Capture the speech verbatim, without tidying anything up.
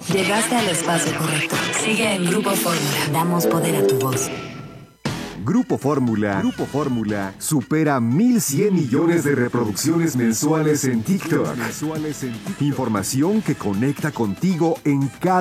Llegaste al espacio correcto. Sigue en Grupo Fórmula. Damos poder a tu voz. Grupo Fórmula, Grupo Fórmula supera mil cien millones de reproducciones mensuales en TikTok. Información que conecta contigo en cada